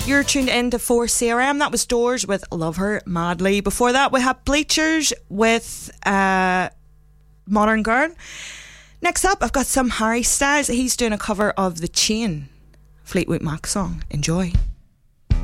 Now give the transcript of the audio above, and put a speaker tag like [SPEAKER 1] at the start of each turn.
[SPEAKER 1] You're tuned in to 4CRM. That was Doors with Love Her Madly. Before that, we had Bleachers with Modern Girl. Next up, I've got some Harry Styles. He's doing a cover of The Chain, Fleetwood Mac song. Enjoy.